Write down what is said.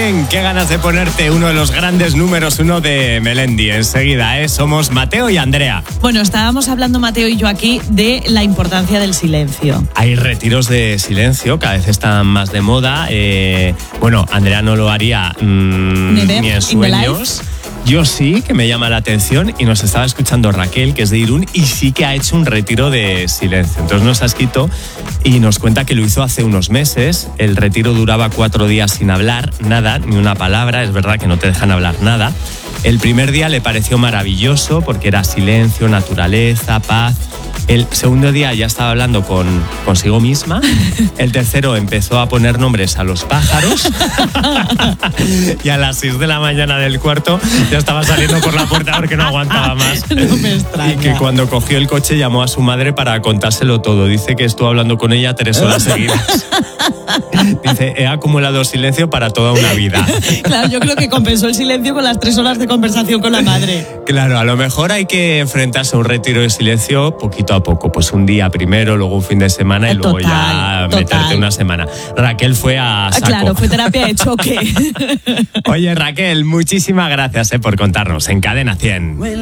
bien, qué ganas de ponerte uno de los grandes números uno de Melendi. Enseguida, Somos Mateo y Andrea. Bueno, estábamos hablando Mateo y yo aquí de la importancia del silencio. Hay retiros de silencio, cada vez están más de moda. Bueno, Andrea no lo haría ni en sueños. Yo sí, que me llama la atención, y nos estaba escuchando Raquel, que es de Irún, y sí que ha hecho un retiro de silencio. Entonces nos ha escrito y nos cuenta que lo hizo hace unos meses. El retiro duraba 4 días sin hablar nada, ni una palabra. Es verdad que no te dejan hablar nada. El primer día le pareció maravilloso porque era silencio, naturaleza, paz. El segundo día ya estaba hablando consigo misma. El tercero empezó a poner nombres a los pájaros. Y a las 6 de la mañana del cuarto ya estaba saliendo por la puerta porque no aguantaba más. No me extraña. Y que cuando cogió el coche llamó a su madre para contárselo todo. Dice que estuvo hablando con ella 3 horas seguidas. Dice, he acumulado silencio para toda una vida. Claro, yo creo que compensó el silencio con las 3 horas de conversación con la madre. Claro, a lo mejor hay que enfrentarse a un retiro de silencio poquito a poco. Pues un día primero, luego un fin de semana y luego ya meterte una semana. Raquel fue a saco. Claro, fue terapia de choque. Oye, Raquel, muchísimas gracias por contarnos en Cadena 100.